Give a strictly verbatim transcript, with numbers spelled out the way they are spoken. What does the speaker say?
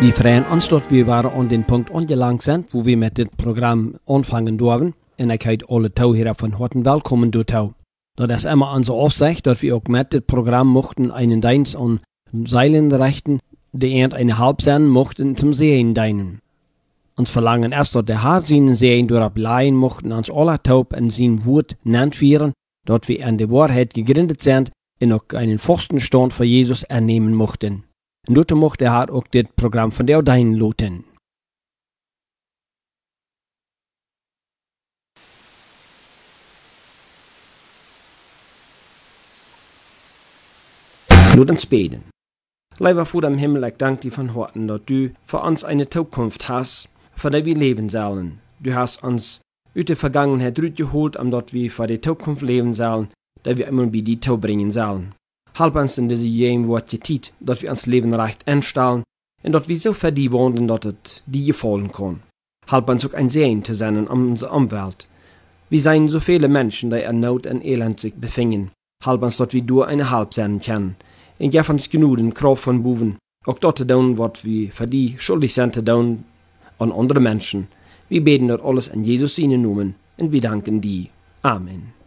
Wir freuen uns, dass wir waren an den Punkt angelangt sind, wo wir mit dem Programm anfangen dürfen. Und ich heiße alle Zuhörer von Horten willkommen dorthin. Das ist immer unsere Aufsicht, dass wir auch mit dem Programm mochten einen Dienst an Seilen richten, die erst eine halb sein mochten zum Sehen dienen. Uns verlangen erst, dass der Herr seinen Sehen durchleihen mochten, uns alle taub in sein Wort nennt werden, dass wir an der Wahrheit gegründet sind und auch einen Pfostenstand für Jesus ernehmen mochten. Und dort mochte er auch das Programm von der Dein loten. Lass uns beten. Lieber Vater im Himmel, ich danke dir von Herzen, dass du für uns eine Zukunft hast, für die wir leben sollen. Du hast uns aus der Vergangenheit rausgeholt, um dass wir für die Zukunft leben sollen, die wir immer bei dir bringen sollen. Halb uns in diese jedem Wort Zeit, dass wir uns Leben recht einstellen und dass wir so für die wandeln, dass es dir gefallen kann. Halb uns auch ein Sehen zu sein in unserer Umwelt. Wir sind so viele Menschen, die in Not und Elend sich befinden. Halb uns, dass wir durch eine Halb sein können. Und gib uns genug Kraft von Buben, auch dort zu tun, was wir für die schuldig sind zu tun an andere Menschen. Wir beten dort alles in Jesus seinen Namen und wir danken dir. Amen.